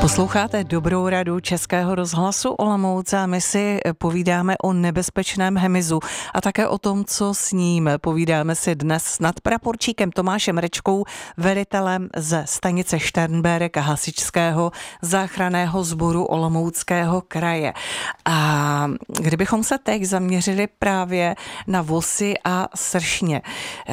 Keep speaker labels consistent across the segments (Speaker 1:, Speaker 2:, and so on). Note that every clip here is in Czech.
Speaker 1: Posloucháte Dobrou radu Českého rozhlasu Olomouc a my si povídáme o nebezpečném hmyzu a také o tom, co s ním. Povídáme si dnes s nadpraporčíkem Tomášem Rečkou, velitelem ze stanice Šternberk a hasičského záchranného sboru Olomouckého kraje. A kdybychom se teď zaměřili právě na vosy a sršně,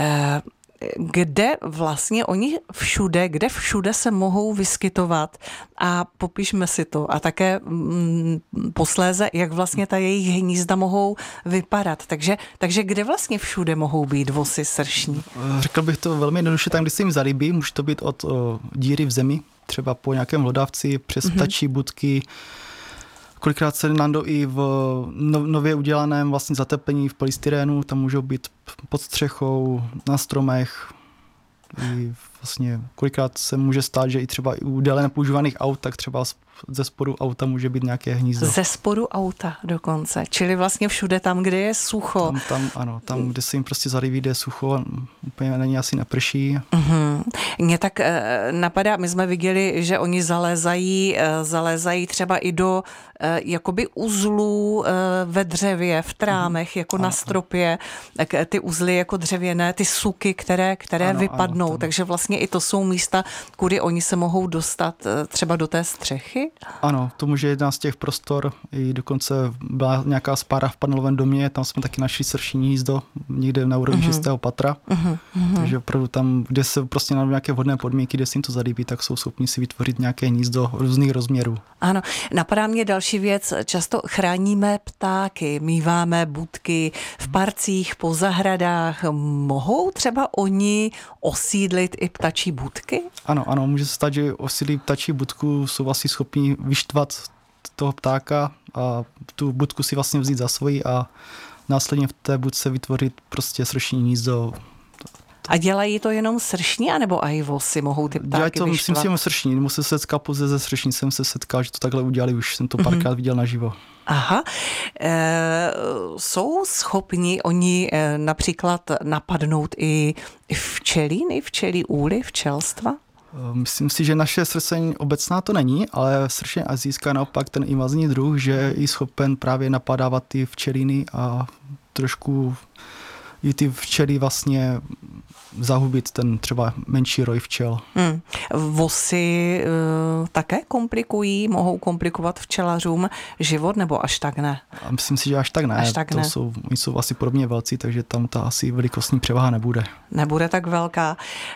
Speaker 1: kde vlastně oni kde všude se mohou vyskytovat a popišme si to a také posléze, jak vlastně ta jejich hnízda mohou vypadat. Takže kde vlastně všude mohou být vosy sršní?
Speaker 2: Řekl bych to velmi jednoduše, tam, kde se jim zalíbí, může to být od díry v zemi, třeba po nějakém hlodavci, přes ptačí budky. Kolikrát se najdou i v nově udělaném vlastně zateplení v polystyrénu, tam můžou být pod střechou, na stromech. I vlastně kolikrát se může stát, že i třeba u déle nepoužívaných aut, tak třeba ze spodu auta může být nějaké hnízdo.
Speaker 1: Ze spodu auta dokonce, čili vlastně všude tam, kde je sucho.
Speaker 2: Tam, kde se jim prostě zalíbí, kde je sucho, úplně na ně asi neprší.
Speaker 1: Mně tak napadá, my jsme viděli, že oni zalézají třeba i do jakoby uzlů ve dřevě, v trámech, jako na stropě, ty uzly jako dřevěné, ty suky, které vypadnou, takže vlastně i to jsou místa, kudy oni se mohou dostat třeba do té střechy?
Speaker 2: Ano, to může jedna z těch prostor, i dokonce byla nějaká spára v panelovém domě, tam jsme taky našli srší hnízdo, někde na úrovni 6. patra, takže opravdu tam, kde se prostě na nějaké vhodné podmínky, kde se jim to zalíbí, tak jsou schopni si vytvořit nějaké hnízdo různých rozměrů.
Speaker 1: Ano, napadá mě další věc, často chráníme ptáky, míváme budky v parcích, po zahradách, mohou třeba oni osídlit i ptačí budky?
Speaker 2: Ano, může se stát, že osídlí ptačí budku, jsou asi schopni vyštvat toho ptáka a tu budku si vlastně vzít za svoji a následně v té budce vytvořit prostě sršní hnízdo.
Speaker 1: A dělají to jenom sršní, anebo i vosy mohou ty ptáky
Speaker 2: dělají to,
Speaker 1: vyštvat?
Speaker 2: myslím si, sršní. Musím se setkat pouze ze sršní, jsem se setkal, že to takhle udělali, už jsem to párkrát viděl naživo.
Speaker 1: Aha. Jsou schopni oni například napadnout i včelíny, včelí úly, včelstva?
Speaker 2: Myslím si, že naše srseň obecná to není, ale sršeň asijská naopak ten invazní druh, že je schopen právě napadávat ty včeliny a trošku i ty včely vlastně zahubit ten třeba menší roj včel.
Speaker 1: Vosy také mohou komplikovat včelařům život, nebo až tak ne?
Speaker 2: A myslím si, že až tak ne. Oni jsou asi podobně velcí, takže tam ta asi velikostní převaha nebude.
Speaker 1: Nebude tak velká.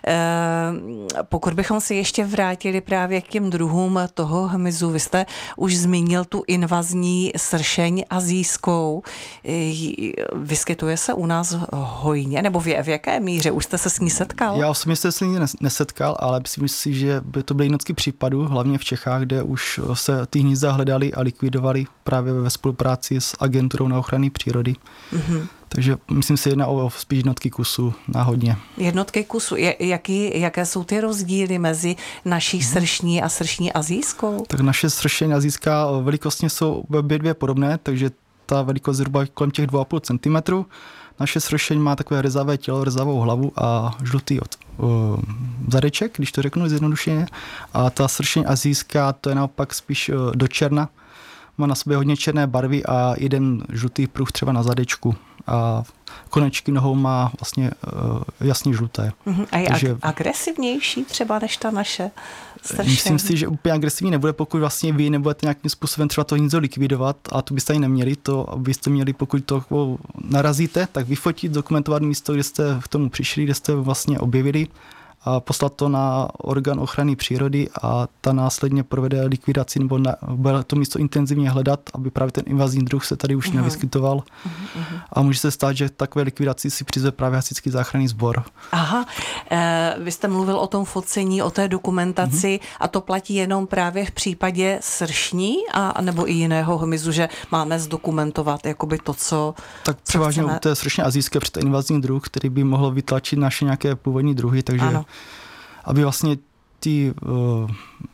Speaker 1: Pokud bychom si ještě vrátili právě k těm druhům toho hmyzu, vy jste už zmínil tu invazní sršeň asijskou. Vyskytuje se u nás hojně, nebo v jaké míře? Už jste se s ní setkal?
Speaker 2: Já osobně se s ní nesetkal, ale myslím si, že by to byly jednotky případů, hlavně v Čechách, kde už se ty hnízda hledali a likvidovali právě ve spolupráci s agenturou na ochranu přírody. Takže myslím si, jedná o spíš jednotky kusů náhodně. Jednotky kusů.
Speaker 1: Jaké jsou ty rozdíly mezi naší sršní a sršní asijskou?
Speaker 2: Tak naše sršeň asijská velikostně jsou obě dvě podobné, takže ta velikost zhruba kolem těch 2,5 cm. Naše sršeň má takové rezavé tělo, rezavou hlavu a žlutý zadeček, když to řeknu zjednodušeně. A ta sršeň asijská, to je naopak spíš do černa. Má na sobě hodně černé barvy a jeden žlutý pruh třeba na zadečku. A konečky nohou má vlastně jasně žluté.
Speaker 1: A je agresivnější třeba než ta naše sršeň?
Speaker 2: Myslím si, že úplně agresivní nebude, pokud vlastně vy nebudete nějakým způsobem třeba to hnízdo likvidovat, a to byste ani neměli, to byste měli, pokud to narazíte, tak vyfotit, dokumentovat místo, kde jste k tomu přišli, kde jste vlastně objevili, a poslat to na orgán ochrany přírody a ta následně provede likvidaci nebo bude to místo intenzivně hledat, aby právě ten invazní druh se tady už nevyskytoval. A může se stát, že takové likvidaci si přizve právě hasičský záchranný sbor.
Speaker 1: Aha, vy jste mluvil o tom focení, o té dokumentaci a to platí jenom právě v případě sršní a nebo i jiného hmyzu, že máme zdokumentovat jakoby to, co
Speaker 2: tak převážně u té sršně asijské, protože to je invazní druh, který by mohl vytlačit naše nějaké původní druhy, takže aby vlastně ty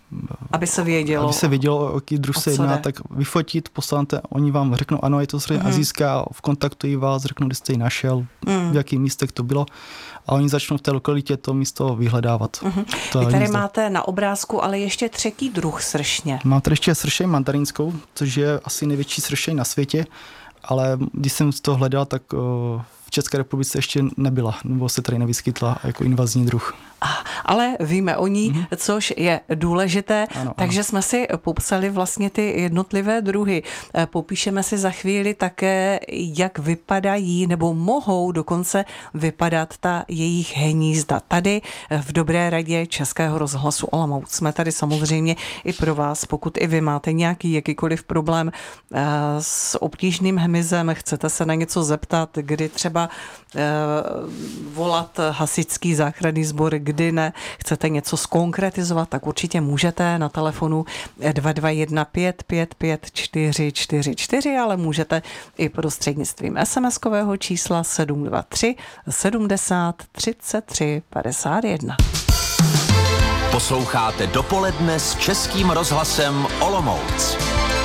Speaker 1: Aby se vědělo.
Speaker 2: Aby se vědělo, o jaký druh se jedná, tak vyfotit, posláte, oni vám řeknou, ano, je to azijská, vkontaktují vás, řeknou, kde jste ji našel, v jakých místech to bylo. A oni začnou v té lokalitě to místo vyhledávat.
Speaker 1: Vy tady máte na obrázku ale ještě třetí druh sršně.
Speaker 2: Mám tady ještě sršeň mandarinskou, což je asi největší sršeň na světě, ale když jsem to hledal, tak v České republice ještě nebyla, nebo se tady nevyskytla jako invazní druh.
Speaker 1: Ale víme o ní, což je důležité, takže jsme si popsali vlastně ty jednotlivé druhy. Popíšeme si za chvíli také, jak vypadají nebo mohou dokonce vypadat ta jejich hnízda. Tady v Dobré radě Českého rozhlasu Olomouc jsme tady samozřejmě i pro vás, pokud i vy máte jakýkoliv problém s obtížným hmyzem, chcete se na něco zeptat, kdy třeba volat hasičský záchranný sbor, kdy ne, chcete něco zkonkretizovat, tak určitě můžete na telefonu 221 555 444, ale můžete i prostřednictvím SMS-kového čísla 723 70 33 51.
Speaker 3: Posloucháte Dopoledne s Českým rozhlasem Olomouc.